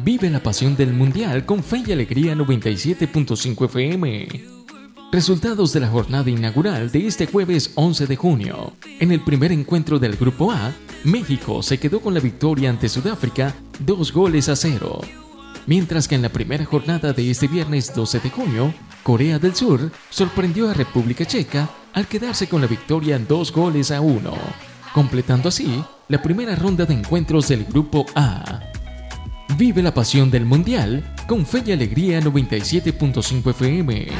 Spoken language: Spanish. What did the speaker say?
Vive la pasión del Mundial con Fe y Alegría 97.5 FM. Resultados de la jornada inaugural de este jueves 11 de junio. En el primer encuentro del Grupo A, México se quedó con la victoria ante Sudáfrica 2-0. Mientras que en la primera jornada de este viernes 12 de junio, Corea del Sur sorprendió a República Checa al quedarse con la victoria 2-1, completando así la primera ronda de encuentros del Grupo A. Vive la pasión del Mundial con Fe y Alegría 97.5 FM.